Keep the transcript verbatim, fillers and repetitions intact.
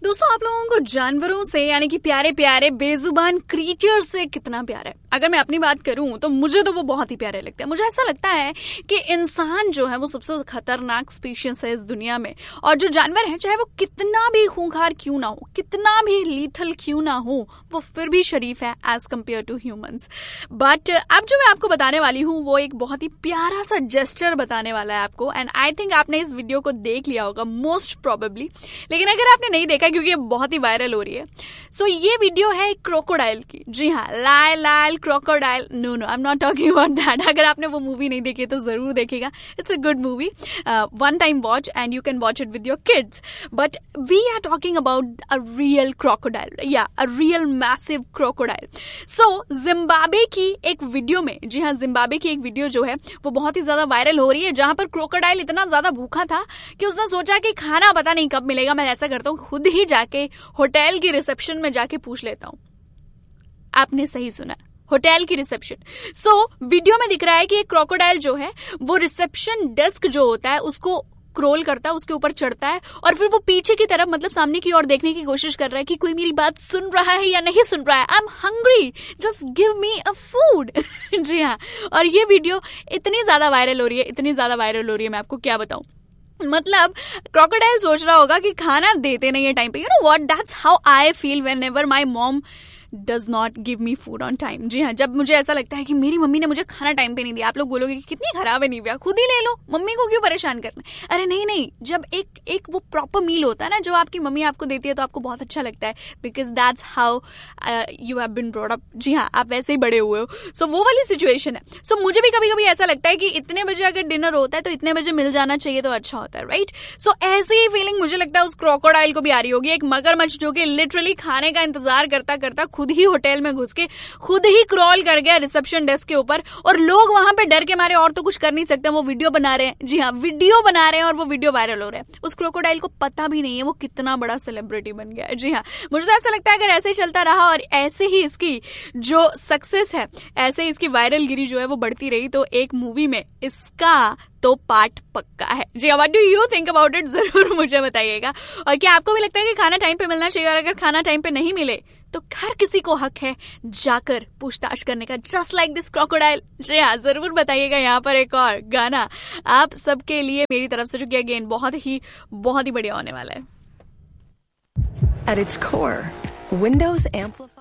दोस्तों, आप लोगों को जानवरों से यानी कि प्यारे प्यारे बेजुबान क्रीचर से कितना प्यार है? अगर मैं अपनी बात करूं तो मुझे तो वो बहुत ही प्यारे लगते हैं। मुझे ऐसा लगता है कि इंसान जो है वो सबसे खतरनाक स्पीशीज है इस दुनिया में, और जो जानवर है चाहे वो कितना भी खूंखार क्यों ना हो, कितना भी लीथल क्यों ना हो, वो फिर भी शरीफ है as compare to humans. But अब जो मैं आपको बताने वाली हूँ वो एक बहुत ही प्यारा सा जेस्चर बताने वाला है आपको, एंड आई थिंक आपने इस वीडियो को देख लिया होगा मोस्ट प्रोबेबली, लेकिन अगर आपने नहीं देखा क्योंकि ये बहुत ही वायरल हो रही है। सो so, ये वीडियो है एक क्रोकोडाइल की। जी हाँ, लाल लाल crocodile. No no, I am not talking about that. अगर आपने वो मूवी नहीं देखी तो जरूर देखिएगा। It's a good movie, one time watch and you can watch it with your kids. But we are talking about a real crocodile, या a real massive crocodile. So Zimbabwe की एक वीडियो में, जी हाँ, जिम्बाब्वे की एक video जो है वो बहुत ही ज्यादा वायरल हो रही है, जहां पर क्रोकोडाइल इतना ज्यादा भूखा था कि उसने सोचा कि खाना पता नहीं कब मिलेगा, मैं ऐसा करता हूँ खुद ही जाके होटल की रिसेप्शन में जाके पूछ लेता हूं। आपने सही सुना, होटल की रिसेप्शन। सो so, वीडियो में दिख रहा है कि एक क्रोकोडाइल जो है वो रिसेप्शन डेस्क जो होता है उसको क्रोल करता है, उसके ऊपर चढ़ता है और फिर वो पीछे की तरफ, मतलब सामने की ओर देखने की कोशिश कर रहा है कि कोई मेरी बात सुन रहा है या नहीं सुन रहा है। I am hungry, just give me a food. जी हाँ, और ये वीडियो इतनी ज्यादा वायरल हो रही है, इतनी ज्यादा वायरल हो रही है, मैं आपको क्या बताऊं। मतलब क्रोकोडाइल सोच रहा होगा कि खाना देते नहीं है टाइम पे। You know what, that's how I feel when ever my mom does not give me food on time. जी हाँ, जब मुझे ऐसा लगता है कि मेरी मम्मी ने मुझे खाना टाइम पे नहीं दिया। आप लोग बोलोगे कि कितनी खराब है निव्या, खुद ही ले लो, मम्मी को क्यों परेशान करना। अरे नहीं नहीं, जब एक एक वो प्रॉपर मील होता है ना जो आपकी मम्मी आपको देती है तो आपको बहुत अच्छा लगता है, because that's how you have been brought up. जी हाँ, आप वैसे ही बड़े हुए हो। सो so, वो वाली सिचुएशन है। सो so, मुझे भी कभी कभी ऐसा लगता है कि इतने बजे अगर डिनर होता है तो इतने बजे मिल जाना चाहिए तो अच्छा होता है, राइट। सो so, ऐसी ही फीलिंग मुझे लगता है उस क्रोकोडाइल को भी आ रही होगी। एक मगरमच्छ जो कि लिटरली खाने का इंतजार करता करता खुद ही होटल में घुस के खुद ही क्रॉल कर गया रिसेप्शन डेस्क के ऊपर, और लोग वहां पे डर के मारे और तो कुछ कर नहीं सकते, वो वीडियो बना रहे हैं। जी हाँ, वीडियो बना रहे हैं और वो वीडियो वायरल हो रहा है। उस क्रोकोडाइल को पता भी नहीं है वो कितना बड़ा सेलिब्रिटी बन गया है। जी हाँ, मुझे तो ऐसा लगता है अगर ऐसे ही चलता रहा और ऐसे ही इसकी जो सक्सेस है, ऐसे ही इसकी वायरल गिरी जो है वो बढ़ती रही, तो एक मूवी में इसका तो पार्ट पक्का है। जी, what do you think about it, जरूर मुझे बताइएगा। और क्या आपको भी लगता है कि खाना टाइम पे मिलना चाहिए, और अगर खाना टाइम पे नहीं मिले तो हर किसी को हक है जाकर पूछताछ करने का, जस्ट लाइक दिस क्रोकोडाइल। जी हाँ, जरूर बताइएगा। यहाँ पर एक और गाना आप सबके लिए मेरी तरफ से, जो कि अगेन बहुत ही बहुत ही बढ़िया होने वाला है। At its core, Windows amplifies